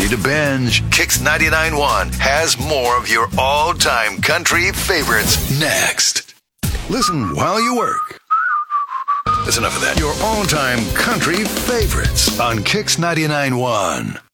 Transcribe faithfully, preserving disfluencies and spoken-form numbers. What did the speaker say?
ready to binge. Kix ninety-nine point one has more of your all-time country favorites next. Listen while you work. That's enough of that. Your all-time country favorites on Kix ninety-nine point one.